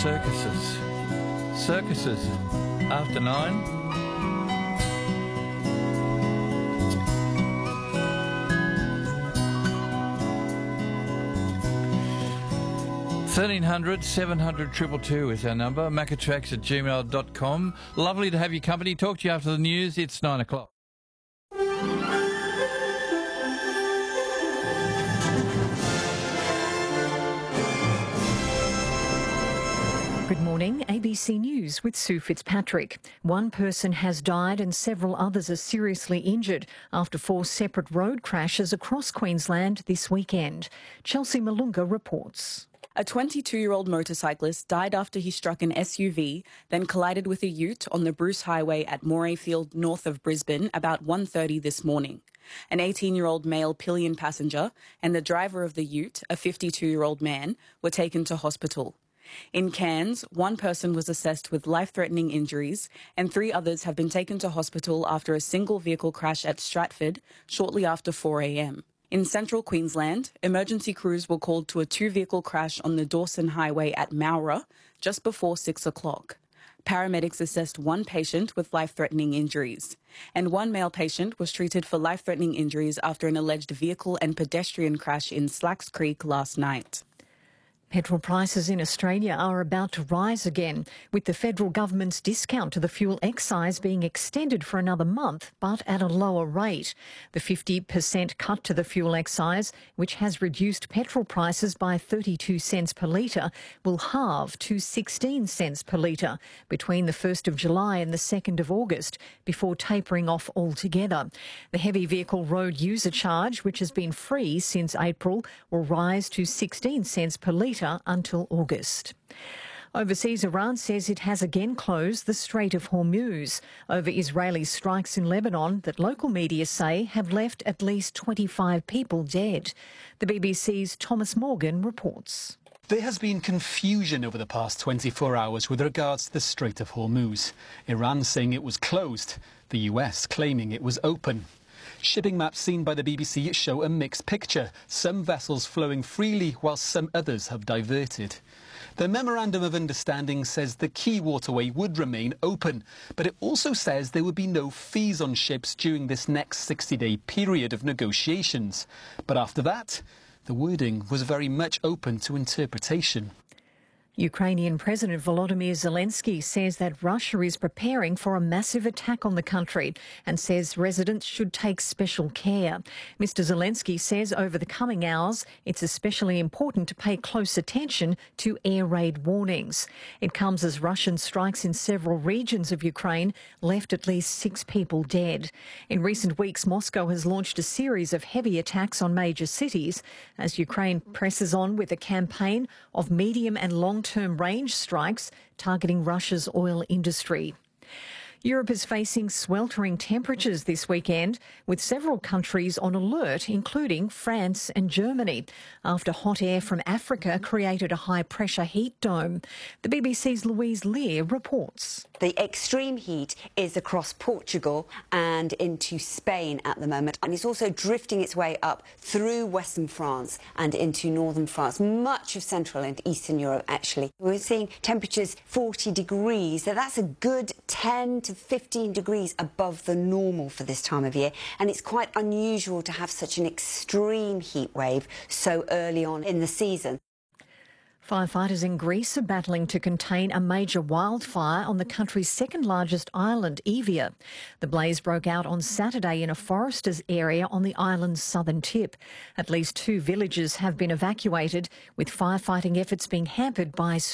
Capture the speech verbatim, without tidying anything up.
Circuses. Circuses. After nine. thirteen hundred, seven hundred, two two two is our number. Macatrax at gmail dot com. Lovely to have your company. Talk to you after the news. It's nine o'clock. Good morning, A B C News with Sue Fitzpatrick. One person has died and several others are seriously injured after four separate road crashes across Queensland this weekend. Chelsea Malunga reports. A twenty-two-year-old motorcyclist died after he struck an S U V, then collided with a ute on the Bruce Highway at Morayfield, north of Brisbane, about one thirty this morning. An eighteen-year-old male pillion passenger and the driver of the ute, a fifty-two-year-old man, were taken to hospital. In Cairns, one person was assessed with life-threatening injuries and three others have been taken to hospital after a single vehicle crash at Stratford shortly after four a m. In central Queensland, emergency crews were called to a two-vehicle crash on the Dawson Highway at Mowra just before six o'clock. Paramedics assessed one patient with life-threatening injuries, and one male patient was treated for life-threatening injuries after an alleged vehicle and pedestrian crash in Slacks Creek last night. Petrol prices in Australia are about to rise again, with the federal government's discount to the fuel excise being extended for another month, but at a lower rate. The fifty percent cut to the fuel excise, which has reduced petrol prices by thirty-two cents per litre, will halve to sixteen cents per litre between the first of July and the second of August, before tapering off altogether. The heavy vehicle road user charge, which has been free since April, will rise to sixteen cents per litre until August. Overseas, Iran says it has again closed the Strait of Hormuz over Israeli strikes in Lebanon that local media say have left at least twenty-five people dead. The B B C's Thomas Morgan reports. There has been confusion over the past twenty-four hours with regards to the Strait of Hormuz. Iran saying it was closed, the U S claiming it was open. Shipping maps seen by the B B C show a mixed picture, some vessels flowing freely while some others have diverted. The Memorandum of Understanding says the key waterway would remain open, but it also says there would be no fees on ships during this next sixty-day period of negotiations. But after that, the wording was very much open to interpretation. Ukrainian President Volodymyr Zelensky says that Russia is preparing for a massive attack on the country and says residents should take special care. Mister Zelensky says over the coming hours it's especially important to pay close attention to air raid warnings. It comes as Russian strikes in several regions of Ukraine left at least six people dead. In recent weeks, Moscow has launched a series of heavy attacks on major cities as Ukraine presses on with a campaign of medium and long long-term range strikes targeting Russia's oil industry. Europe is facing sweltering temperatures this weekend, with several countries on alert, including France and Germany, after hot air from Africa created a high-pressure heat dome. The B B C's Louise Lear reports. The extreme heat is across Portugal and into Spain at the moment, and it's also drifting its way up through western France and into northern France, much of central and eastern Europe, actually. We're seeing temperatures forty degrees, so that's a good ten to fifteen degrees above the normal for this time of year, and it's quite unusual to have such an extreme heat wave so early on in the season. Firefighters in Greece are battling to contain a major wildfire on the country's second-largest island, Evia. The blaze broke out on Saturday in a forester's area on the island's southern tip. At least two villages have been evacuated, with firefighting efforts being hampered by